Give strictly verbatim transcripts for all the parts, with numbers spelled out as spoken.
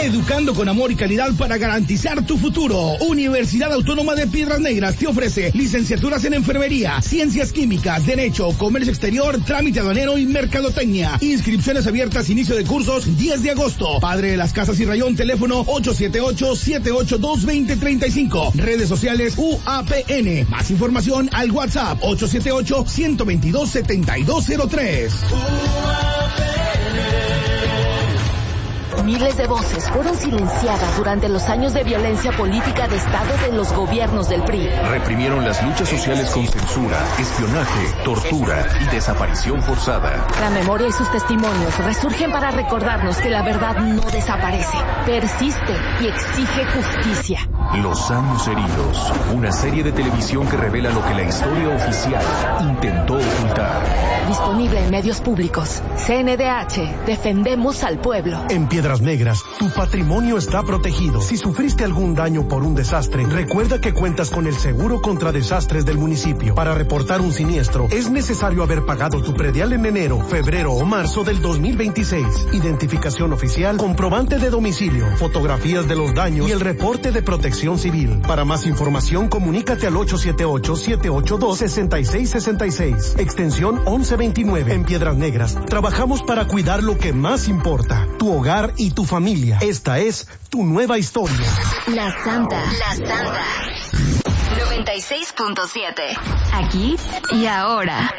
educando con amor y calidad para garantizar tu futuro. Universidad Autónoma de Piedras Negras te ofrece licenciaturas en enfermería, ciencias químicas, derecho, comercio exterior, trámite aduanero y mercadotecnia. Inscripciones abiertas, inicio de cursos diez de agosto. Padre de las Casas y Rayón, teléfono ocho siete ocho, siete ocho dos, dos cero tres cinco. Redes sociales U A P N. Más información al WhatsApp ocho siete ocho, uno dos dos, siete dos cero tres. Miles de voces fueron silenciadas durante los años de violencia política de Estado de los gobiernos del P R I. Reprimieron las luchas sociales con censura, espionaje, tortura y desaparición forzada. La memoria y sus testimonios resurgen para recordarnos que la verdad no desaparece, persiste y exige justicia. Los años heridos, una serie de televisión que revela lo que la historia oficial intentó ocultar. Disponible en medios públicos. C N D H, defendemos al pueblo. En Piedras Negras, tu patrimonio está protegido. Si sufriste algún daño por un desastre, recuerda que cuentas con el seguro contra desastres del municipio. Para reportar un siniestro, es necesario haber pagado tu predial en enero, febrero o marzo del dos mil veintiséis. Identificación oficial, comprobante de domicilio, fotografías de los daños y el reporte de protección civil. Para más información, comunícate al ocho siete ocho, siete ocho dos, seis seis seis seis, extensión once veintinueve. En Piedras Negras, trabajamos para cuidar lo que más importa, tu hogar y tu familia. Esta es tu nueva historia. La Santa. La Santa. noventa y seis punto siete. Aquí y ahora.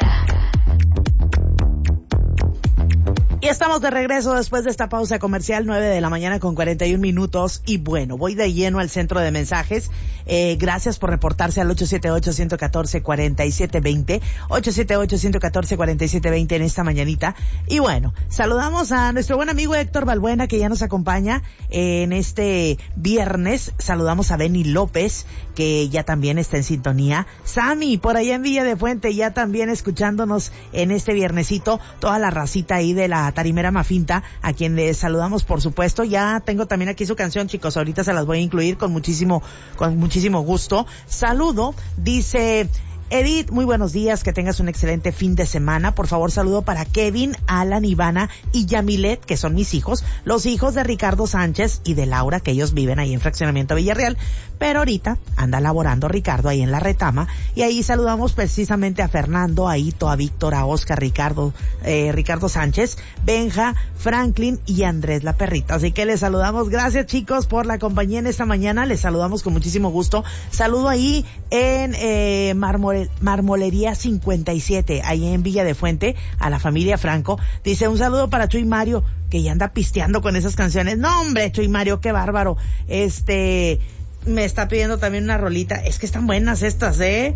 Y estamos de regreso después de esta pausa comercial, nueve de la mañana con cuarenta y un minutos. Y bueno, voy de lleno al centro de mensajes. Eh, gracias por reportarse al ocho siete ocho, uno uno cuatro, cuatro siete dos cero, ocho siete ocho, uno uno cuatro, cuatro siete dos cero en esta mañanita. Y bueno, saludamos a nuestro buen amigo Héctor Balbuena, que ya nos acompaña en este viernes. Saludamos a Benny López, que ya también está en sintonía. Sammy, por allá en Villa de Fuente, ya también escuchándonos en este viernesito. Toda la racita ahí de la Tarimera Mafinta, a quien les saludamos, por supuesto. Ya tengo también aquí su canción, chicos, ahorita se las voy a incluir con muchísimo, con muchísimo gusto. Saludo, dice Edith, muy buenos días, que tengas un excelente fin de semana. Por favor, saludo para Kevin, Alan, Ivana y Yamilet, que son mis hijos, los hijos de Ricardo Sánchez y de Laura, que ellos viven ahí en Fraccionamiento Villarreal, pero ahorita anda laborando Ricardo ahí en La Retama, y ahí saludamos precisamente a Fernando, a Ito, a Víctor, a Oscar, Ricardo, eh, Ricardo Sánchez, Benja, Franklin y Andrés la perrita. Así que les saludamos. Gracias, chicos, por la compañía en esta mañana. Les saludamos con muchísimo gusto. Saludo ahí en eh, Marmore Marmolería cincuenta y siete, ahí en Villa de Fuente, a la familia Franco. Dice, un saludo para Chuy Mario, que ya anda pisteando con esas canciones. No, hombre, Chuy Mario, qué bárbaro. Este, me está pidiendo también una rolita. Es que están buenas estas, ¿eh?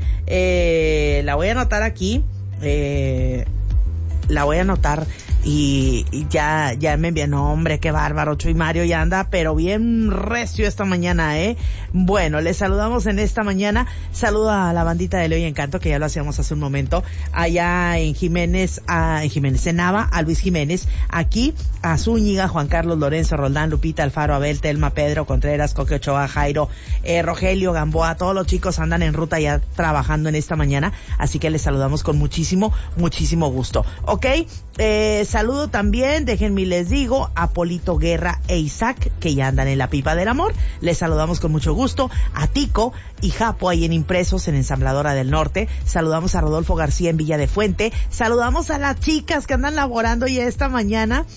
eh la voy a anotar aquí. Eh, la voy a anotar. Y, y ya, ya me envió, no hombre, qué bárbaro, Chuy Mario ya anda, pero bien recio esta mañana, eh. Bueno, les saludamos en esta mañana. Saludo a la bandita de Leo y Encanto, que ya lo hacíamos hace un momento, allá en Jiménez, a, en Jiménez en Nava, a Luis Jiménez, aquí, a Zúñiga, Juan Carlos, Lorenzo, Roldán, Lupita, Alfaro, Abel, Telma, Pedro, Contreras, Coque Ochoa, Jairo, eh, Rogelio, Gamboa, todos los chicos andan en ruta ya trabajando en esta mañana, así que les saludamos con muchísimo, muchísimo gusto. ¿Ok? Eh, saludo también, déjenme les digo, a Polito Guerra e Isaac, que ya andan en la pipa del amor. Les saludamos con mucho gusto. A Tico y Japo ahí en Impresos, en Ensambladora del Norte. Saludamos a Rodolfo García en Villa de Fuente. Saludamos a las chicas que andan laborando ya esta mañana.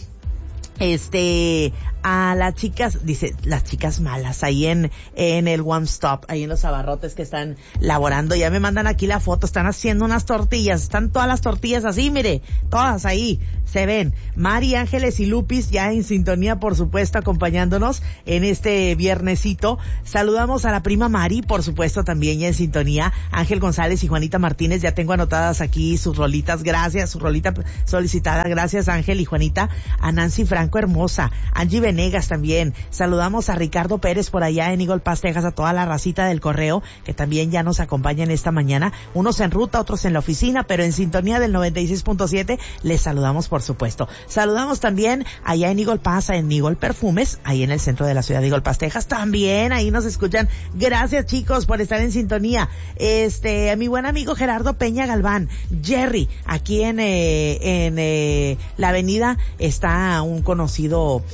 Este, a las chicas, dice, las chicas malas, ahí en, en el One Stop, ahí en los abarrotes que están laborando. Ya me mandan aquí la foto, están haciendo unas tortillas, están todas las tortillas así, mire, todas ahí, se ven. Mari, Ángeles y Lupis ya en sintonía, por supuesto, acompañándonos en este viernesito. Saludamos a la prima Mari, por supuesto, también ya en sintonía. Ángel González y Juanita Martínez, ya tengo anotadas aquí sus rolitas, gracias, su rolita solicitada, gracias Ángel y Juanita. A Nancy Franco hermosa, Angie Venegas también. Saludamos a Ricardo Pérez por allá en Eagle Pass, Texas, a toda la racita del correo que también ya nos acompañan esta mañana, unos en ruta, otros en la oficina, pero en sintonía del noventa y seis punto siete. Les saludamos, por supuesto. Saludamos también allá en Eagle Pass, en Eagle Perfumes, ahí en el centro de la ciudad de Eagle Pass, Texas, también ahí nos escuchan. Gracias, chicos, por estar en sintonía. Este, mi buen amigo Gerardo Peña Galván, Jerry, aquí en eh, en eh, la avenida está un conocido